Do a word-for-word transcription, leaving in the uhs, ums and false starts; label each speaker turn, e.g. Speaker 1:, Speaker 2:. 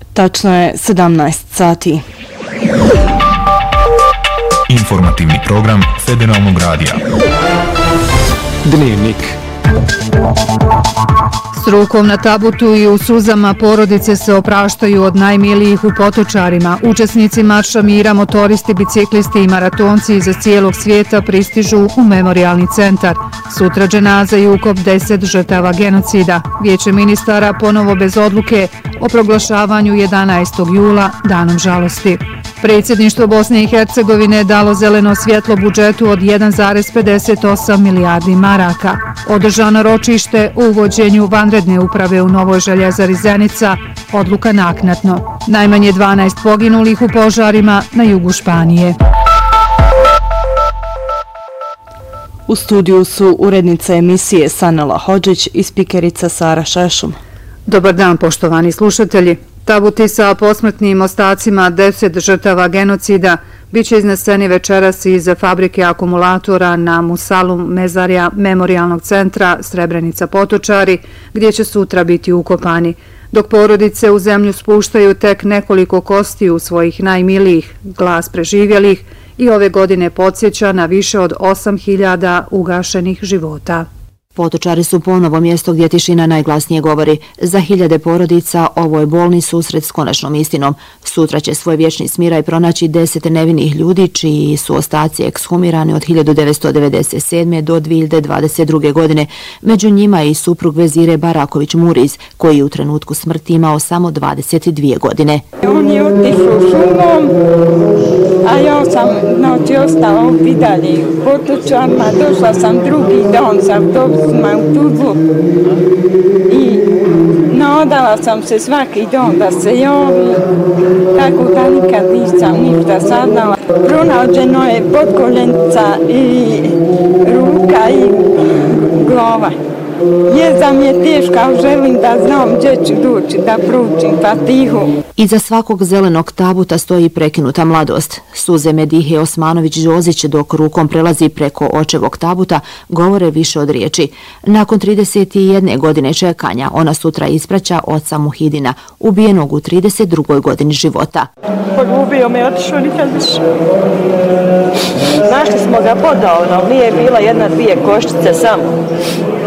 Speaker 1: Tačno je sedamnaest sati.
Speaker 2: Informativni program Federalnog radija. Dnevnik.
Speaker 3: S rukom na tabutu i u suzama porodice se opraštaju od najmilijih u Potočarima. Učesnici marša mira, motoristi, biciklisti i maratonci iz cijelog svijeta pristižu u memorijalni centar. Sutra dženaza i ukop deset žrtava genocida. Vijeće ministara ponovo bez odluke o proglašavanju jedanaestog jula danom žalosti. Predsjedništvo Bosne i Hercegovine dalo zeleno svjetlo budžetu od jedan zarez pedeset osam milijardi maraka. Održano ročište u uvođenju vanredne uprave u Novoj Željezari Zenica, odluka naknadno. Najmanje dvanaest poginulih u požarima na jugu Španije.
Speaker 1: U studiju su urednica emisije Sanela Hodžić i spikerica Sara Šešum.
Speaker 3: Dobar dan, poštovani slušatelji. Tabuti sa posmrtnim ostacima deset žrtava genocida bit će izneseni večeras iz fabrike akumulatora na Musalu mezarja Memorijalnog centra Srebrenica Potočari, gdje će sutra biti ukopani. Dok porodice u zemlju spuštaju tek nekoliko kostiju svojih najmilijih, glas preživjelih i ove godine podsjeća na više od osam hiljada ugašenih života.
Speaker 4: Potočari su ponovo mjesto gdje tišina najglasnije govori. Za hiljade porodica ovo je bolni susret s konačnom istinom. Sutra će svoj vječni smiraj pronaći deset nevinih ljudi čiji su ostaci ekshumirani od hiljadu devetsto devedeset sedme. do dvije hiljade dvadeset druge. godine. Među njima je i suprug vezire Baraković Muriz, koji u trenutku smrti imao samo dvadeset dvije godine.
Speaker 5: On je otišao šumom, a ja sam noći ostala ovdje dalje u Potočarima. Došla sam drugi dan sa autobusom u Tuzlu i nadala sam se svaki dan da se javi, tako da nikad nisam ništa saznala. Pronađeno je potkoljenica i ruka i glava. Jeza mi je teška, ali želim da znam gdje ću doći, da proučim Fatihu.
Speaker 4: Iza svakog zelenog tabuta stoji prekinuta mladost. Suze Medihe Osmanović-Đozić, dok rukom prelazi preko očevog tabuta, govore više od riječi. Nakon trideset jedne godine čekanja, ona sutra ispraća oca Muhidina, ubijenog u trideset drugoj godini života.
Speaker 6: Pogubio me, otišao nikad više. Našli smo ga podavno, nije bila jedna dvije koščice samo.